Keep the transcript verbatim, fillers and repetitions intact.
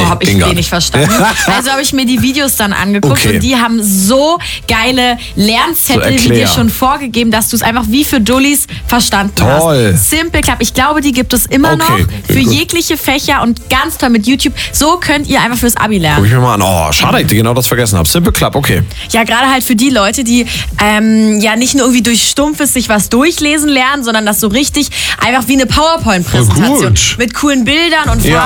habe ich den nicht verstanden. Also habe ich mir die Videos dann angeguckt okay. und die haben so geile Lernzettel so wie dir schon vorgegeben, dass du es einfach wie für Dullis verstanden toll. hast. Simple Club. Ich glaube, die gibt es immer okay. noch für gut. jegliche Fächer und ganz toll mit YouTube. So könnt ihr einfach fürs Abi lernen. Guck ich mir mal an. Oh, schade, dass ich genau das vergessen habe. Simple Club, okay. Ja, gerade halt für die Leute, die ähm, ja nicht nur irgendwie durch Stumpfes sich was durchlesen lernen, sondern das so richtig einfach wie eine PowerPoint-Präsentation mit coolen Bildern und Fragen. Ja.